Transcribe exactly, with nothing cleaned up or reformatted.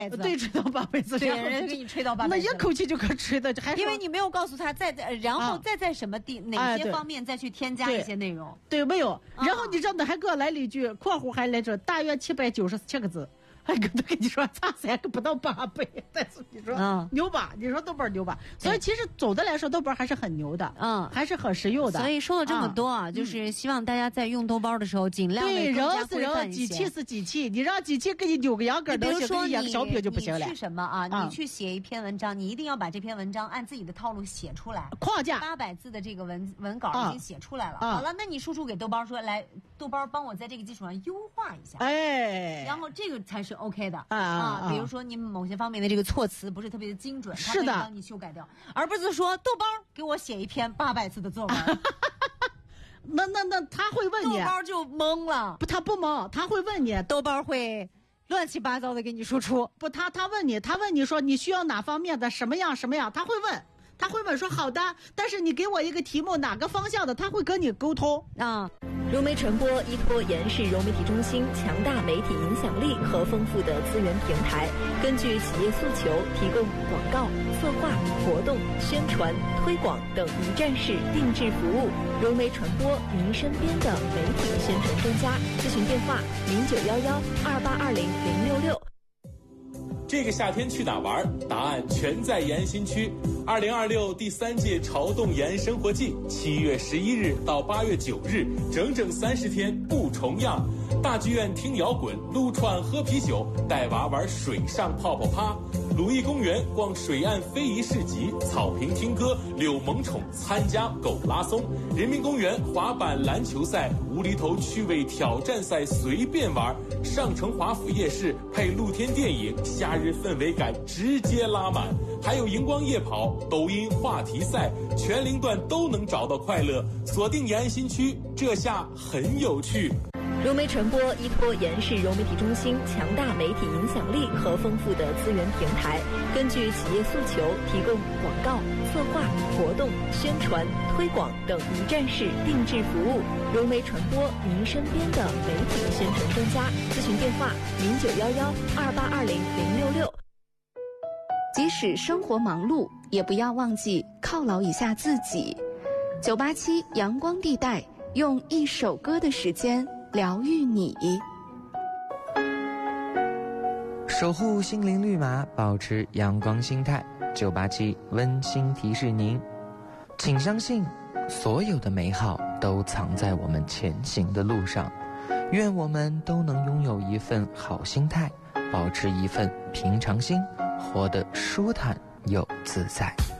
对，吹到八辈子， 对，人家给你吹到八辈子， 那一口气就可吹的，还因为你没有告诉他在在，然后再在什么地、啊、哪些方面再去添加一些内容。 对，对没有。然后你知道还给我来了一句括弧，还来着大约七百九十七个字。还跟他跟你说差三个不到八倍，但是你说、嗯、牛吧？你说豆瓣牛吧？所以其实总的来说，豆瓣还是很牛的，嗯，还是很实用的。 所以说了这么多啊，嗯、就是希望大家在用豆包的时候，尽量对人是人，机器是机器，你让机器给你扭个羊杆， 比如说你小品就不行了。 你去什么啊？嗯、你去写一篇文章，你一定要把这篇文章按自己的套路写出来， 框架八百字的这个文文稿已经写出来了。嗯、好了，那你输出给豆包说，来，豆包帮我在这个基础上优化一下，哎，然后这个才是 OK 的啊。啊，比如说你某些方面的这个措辞不是特别的精准， 是的， 帮你修改掉，而不是说豆包给我写一篇八百字的作文。 那那那他会问你， 豆包就懵了， 不，他不懵，他会问你， 豆包会乱七八糟的给你输出， 不，他他问你，他问你说你需要哪方面的什么样什么样，他会问。他会问说好的，但是你给我一个题目哪个方向的，他会跟你沟通啊。 融媒传播依托延世融媒体中心强大媒体影响力和丰富的资源平台，根据企业诉求提供广告、策划、活动、宣传、推广等一站式定制服务。融媒传播，您身边的媒体宣传专家。咨询电话：零九幺幺二八二零零六六。 这个夏天去哪玩？答案全在延新区。二零二六第三届潮动延生活季，七月十一日到八月九日，整整三十天不重样。大剧院听摇滚，撸串喝啤酒，带娃玩水上泡泡趴。鲁艺公园逛水岸非遗市集，草坪听歌，遛萌宠，参加狗拉松。人民公园滑板篮球赛，无厘头趣味挑战赛随便玩。上城华府夜市配露天电影，夏日氛围感直接拉满。还有荧光夜跑、抖音话题赛，全龄段都能找到快乐。锁定延安新区，这下很有趣。 融媒传播依托延世融媒体中心强大媒体影响力和丰富的资源平台，根据企业诉求提供广告、策划、活动、宣传、推广等一站式定制服务。融媒传播，您身边的媒体宣传专家。咨询电话：零九幺幺二八二零零六六。 即使生活忙碌，也不要忘记犒劳一下自己。九八七阳光地带，用一首歌的时间疗愈你， 守护心灵绿码，保持阳光心态。九八七温馨提示您，请相信，所有的美好都藏在我们前行的路上。愿我们都能拥有一份好心态，保持一份平常心，活得舒坦又自在。